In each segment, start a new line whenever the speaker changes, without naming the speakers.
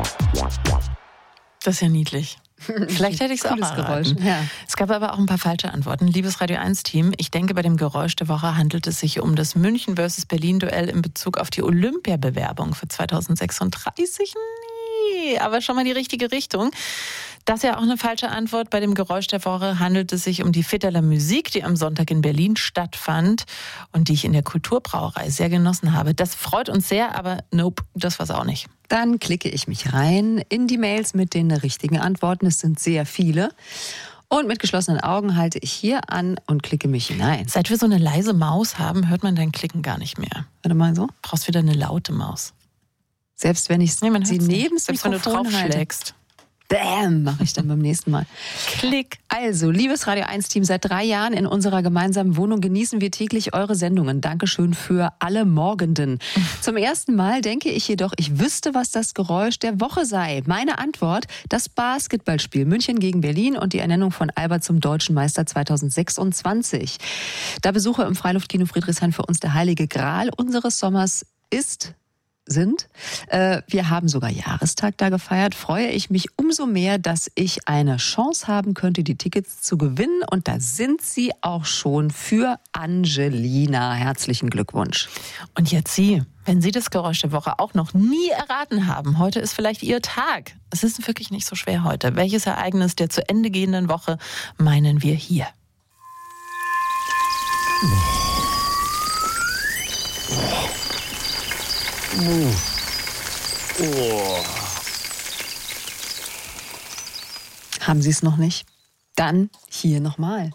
Das ist ja niedlich. Vielleicht hätte ich es auch erraten.
Geräusch. Ja.
Es gab aber auch ein paar falsche Antworten. Liebes Radio 1-Team, ich denke, bei dem Geräusch der Woche handelt es sich um das München vs. Berlin-Duell in Bezug auf die Olympiabewerbung für 2036. Nee, aber schon mal die richtige Richtung. Das ist ja auch eine falsche Antwort. Bei dem Geräusch der Woche handelt es sich um die Fitterler Musik, die am Sonntag in Berlin stattfand und die ich in der Kulturbrauerei sehr genossen habe. Das freut uns sehr, aber nope, das war's auch nicht.
Dann klicke ich mich rein in die Mails mit den richtigen Antworten. Es sind sehr viele. Und mit geschlossenen Augen halte ich hier an und klicke mich hinein.
Seit wir so eine leise Maus haben, hört man dein Klicken gar nicht mehr.
Warte mal so.
Du brauchst wieder eine laute Maus.
Selbst wenn ich sie neben das
Selbst wenn du
Mikrofon halte.
draufschlägst.
Bäm, mache ich dann beim nächsten Mal.
Klick.
Also, liebes Radio 1-Team, seit 3 Jahren in unserer gemeinsamen Wohnung genießen wir täglich eure Sendungen. Dankeschön für alle Morgenden. Zum ersten Mal denke ich jedoch, ich wüsste, was das Geräusch der Woche sei. Meine Antwort, das Basketballspiel München gegen Berlin und die Ernennung von Albert zum Deutschen Meister 2026. Da Besuche im Freiluftkino Friedrichshain für uns der heilige Gral unseres Sommers sind. Wir haben sogar Jahrestag da gefeiert. Freue ich mich umso mehr, dass ich eine Chance haben könnte, die Tickets zu gewinnen. Und da sind sie auch schon für Angelina. Herzlichen Glückwunsch.
Und jetzt Sie, wenn Sie das Geräusch der Woche auch noch nie erraten haben, heute ist vielleicht Ihr Tag. Es ist wirklich nicht so schwer heute. Welches Ereignis der zu Ende gehenden Woche meinen wir hier?
Haben Sie es noch nicht? Dann hier nochmal.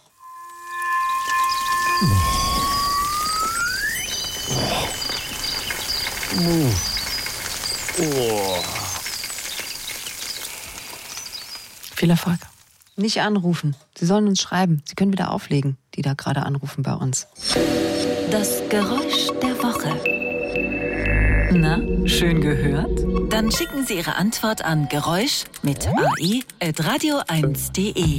Viel Erfolg.
Nicht anrufen. Sie sollen uns schreiben. Sie können wieder auflegen, die da gerade anrufen bei uns.
Das Geräusch der Woche.
Na, schön gehört?
Dann schicken Sie Ihre Antwort an Geräusch mit ae@radio1.de.